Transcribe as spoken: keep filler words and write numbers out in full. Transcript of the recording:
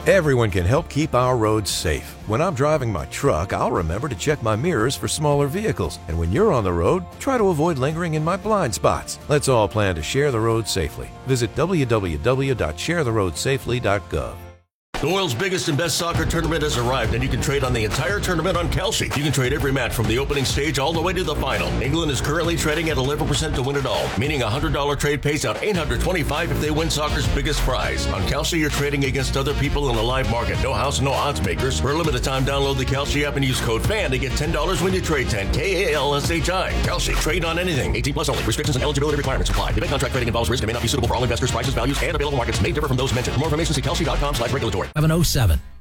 Everyone can help keep our roads safe. When I'm driving my truck, I'll remember to check my mirrors for smaller vehicles. And when you're on the road, try to avoid lingering in my blind spots. Let's all plan to share the road safely. Visit w w w dot share the road safely dot gov. The world's biggest and best soccer tournament has arrived, and you can trade on the entire tournament on Kalshi. You can trade every match from the opening stage all the way to the final. England is currently trading at eleven percent to win it all, meaning a one hundred dollars trade pays out eight hundred twenty-five dollars if they win soccer's biggest prize. On Kalshi, you're trading against other people in a live market. No house, no odds makers. For a limited time, download the Kalshi app and use code FAN to get ten dollars when you trade ten. K A L S H I. Kalshi. Trade on anything. eighteen plus only. Restrictions and eligibility requirements apply. The event contract trading involves risk and may not be suitable for all investors. Prices, values, and available markets may differ from those mentioned. For more information, see Kalshi dot com slash regulatory. seven oh seven.